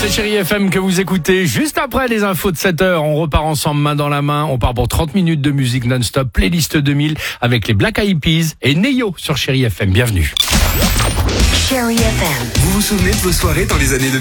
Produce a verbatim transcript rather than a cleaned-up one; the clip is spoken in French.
C'est Chérie F M que vous écoutez. Juste après les infos de sept heures, on repart ensemble main dans la main. On part pour trente minutes de musique non-stop, playlist deux mille avec les Black Eyed Peas et Neo sur Chérie F M. Bienvenue. Chérie F M. Vous vous souvenez de vos soirées dans les années deux mille?